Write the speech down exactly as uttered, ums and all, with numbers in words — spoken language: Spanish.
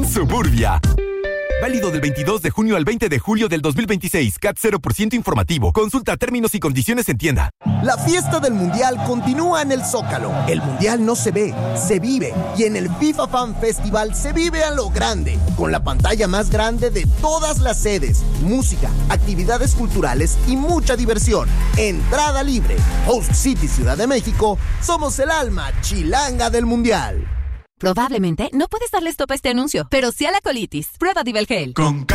con Suburbia. Válido del veintidós de junio al veinte de julio del dos mil veintiséis. C A T cero por ciento informativo. Consulta términos y condiciones en tienda. La fiesta del Mundial continúa en el Zócalo. El Mundial no se ve, se vive. Y en el FIFA Fan Festival se vive a lo grande. Con la pantalla más grande de todas las sedes. Música, actividades culturales y mucha diversión. Entrada libre. Host City Ciudad de México. Somos el alma chilanga del Mundial. Probablemente no puedes darle stop a este anuncio, pero sí a la colitis. Prueba Divelgel. Con